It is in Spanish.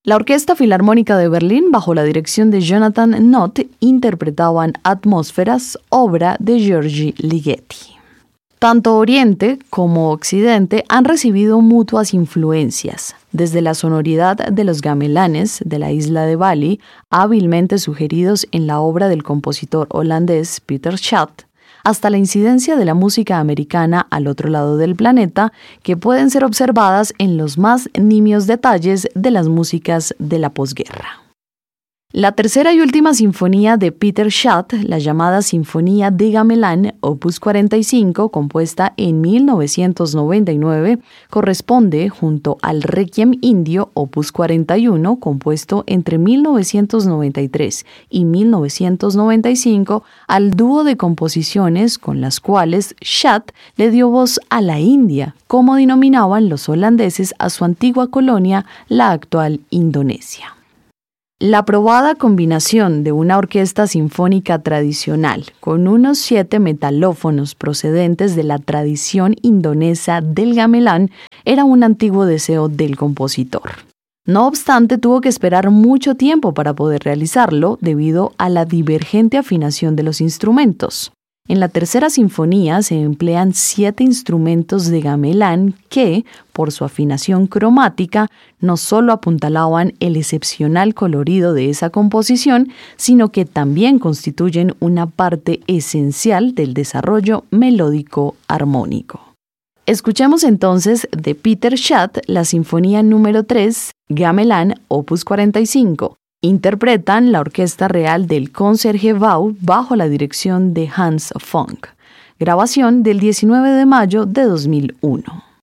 La Orquesta Filarmónica de Berlín, bajo la dirección de Jonathan Nott, interpretaban Atmósferas, obra de György Ligeti. Tanto Oriente como Occidente han recibido mutuas influencias, desde la sonoridad de los gamelanes de la isla de Bali, hábilmente sugeridos en la obra del compositor holandés Pieter Schacht, hasta la incidencia de la música americana al otro lado del planeta, que pueden ser observadas en los más nimios detalles de las músicas de la posguerra. La tercera y última sinfonía de Pieter Schacht, la llamada Sinfonía de Gamelán, opus 45, compuesta en 1999, corresponde, junto al Requiem indio, opus 41, compuesto entre 1993 y 1995, al dúo de composiciones con las cuales Schacht le dio voz a la India, como denominaban los holandeses a su antigua colonia, la actual Indonesia. La probada combinación de una orquesta sinfónica tradicional con unos 7 metalófonos procedentes de la tradición indonesa del gamelán era un antiguo deseo del compositor. No obstante, tuvo que esperar mucho tiempo para poder realizarlo debido a la divergente afinación de los instrumentos. En la tercera sinfonía se emplean 7 instrumentos de gamelán que, por su afinación cromática, no solo apuntalaban el excepcional colorido de esa composición, sino que también constituyen una parte esencial del desarrollo melódico armónico. Escuchemos entonces de Pieter Schacht la Sinfonía número 3, Gamelán, opus 45. Interpretan la Orquesta Real del Concertgebouw bajo la dirección de Hans Funk. Grabación del 19 de mayo de 2001.